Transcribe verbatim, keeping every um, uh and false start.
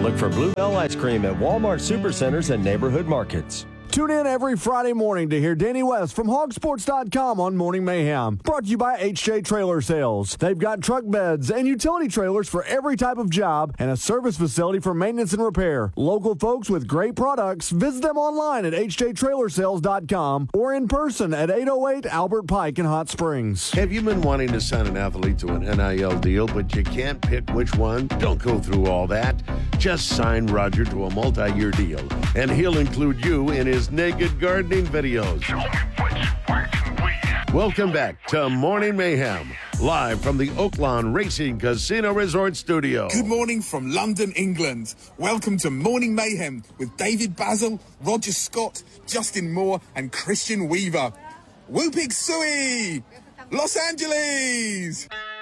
Look for Bluebell Ice Cream at Walmart Supercenters and neighborhood markets. Tune in every Friday morning to hear Danny West from hog sports dot com on Morning Mayhem. Brought to you by H J Trailer Sales. They've got truck beds and utility trailers for every type of job and a service facility for maintenance and repair. Local folks with great products. Visit them online at H J Trailer Sales dot com or in person at eight oh eight Albert Pike in Hot Springs. Have you been wanting to sign an athlete to an N I L deal, but you can't pick which one? Don't go through all that. Just sign Roger to a multi-year deal, and he'll include you in his naked gardening videos. Welcome back to Morning Mayhem, live from the Oaklawn Racing Casino Resort Studio. Good morning from London, England. Welcome to Morning Mayhem with David Basil, Roger Scott, Justin Moore, and Christian Weaver. Whoopig Suey! Los Angeles!